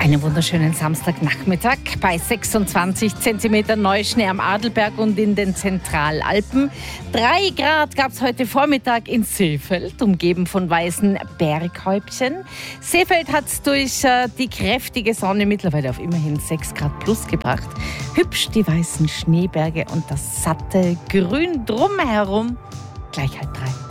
Einen wunderschönen Samstagnachmittag bei 26 cm Neuschnee am Adelberg und in den Zentralalpen. 3 Grad gab es heute Vormittag in Seefeld, umgeben von weißen Berghäubchen. Seefeld hat durch die kräftige Sonne mittlerweile auf immerhin 6 Grad plus gebracht. Hübsch die weißen Schneeberge und das satte Grün drumherum. Gleich 2:30.